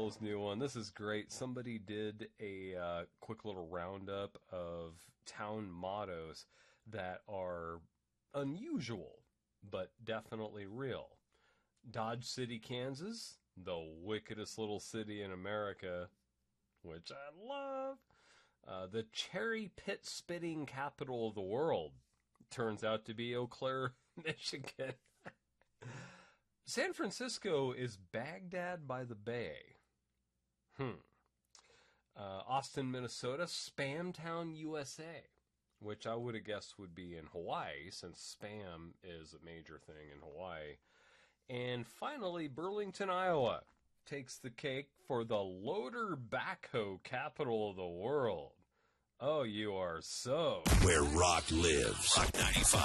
Daniel's new one. This is great. Somebody did a quick little roundup of town mottos that are unusual, but definitely real. Dodge City, Kansas, the wickedest little city in America, which I love. The cherry pit spitting capital of the world turns out to be Eau Claire, Michigan. San Francisco is Baghdad by the Bay. Austin, Minnesota, Spam Town, USA, which I would have guessed would be in Hawaii, since spam is a major thing in Hawaii. And finally, Burlington, Iowa takes the cake for the Loader Backhoe capital of the world. Oh, you are so... Where rock lives. Rock 95.